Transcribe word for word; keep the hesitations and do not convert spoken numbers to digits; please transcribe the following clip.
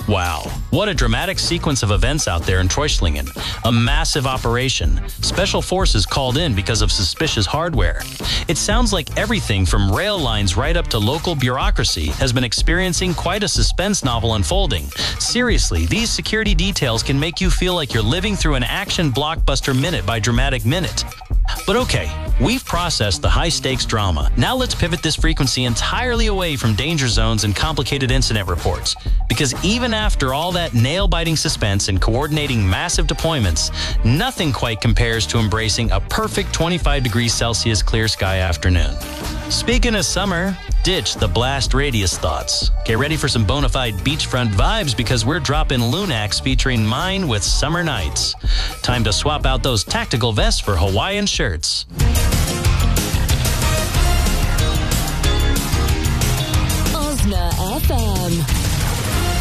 Wow, what a dramatic sequence of events out there in Treuschlingen. A massive operation. Special forces called in because of suspicious hardware. It sounds like everything from rail lines right up to local bureaucracy has been experiencing quite a suspense novel unfolding. Seriously, these security details can make you feel like you're living through an action blockbuster minute by dramatic minute. But okay, we've processed the high-stakes drama. Now let's pivot this frequency entirely away from danger zones and complicated incident reports. Because even after all that nail-biting suspense and coordinating massive deployments, nothing quite compares to embracing a perfect twenty-five degrees Celsius clear sky afternoon. Speaking of summer, ditch the blast radius thoughts. Get ready for some bona fide beachfront vibes because we're dropping Lunax featuring Mine with Summer Nights. Time to swap out those tactical vests for Hawaiian shirts. Osna F M.